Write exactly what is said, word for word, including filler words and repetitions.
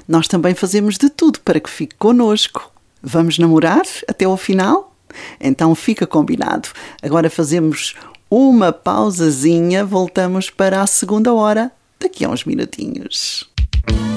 nós também fazemos de tudo para que fique connosco. Vamos namorar até ao final? Então fica combinado. Agora fazemos uma pausazinha, voltamos para a segunda hora, daqui a uns minutinhos.